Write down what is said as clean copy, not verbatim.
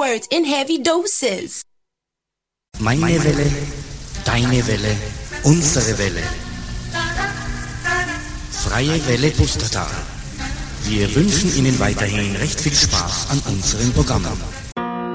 words in heavy doses. Meine Welle, deine Welle, unsere Welle. Freie Welle Pustertal. Wir wünschen Ihnen weiterhin recht viel Spaß an unseren Programmen.